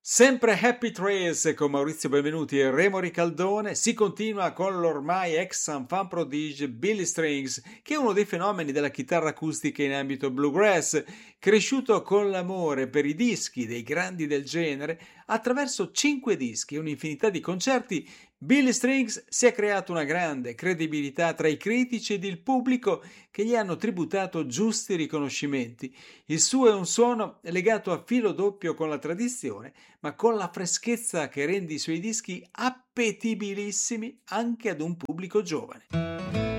Sempre Happy Trails con Maurizio Benvenuti e Remo Ricaldone. Si continua con l'ormai ex fan prodige Billy Strings, che è uno dei fenomeni della chitarra acustica in ambito bluegrass, cresciuto con l'amore per i dischi dei grandi del genere. Attraverso 5 dischi e un'infinità di concerti, Billy Strings si è creato una grande credibilità tra i critici ed il pubblico, che gli hanno tributato giusti riconoscimenti. Il suo è un suono legato a filo doppio con la tradizione, ma con la freschezza che rende i suoi dischi appetibilissimi anche ad un pubblico giovane.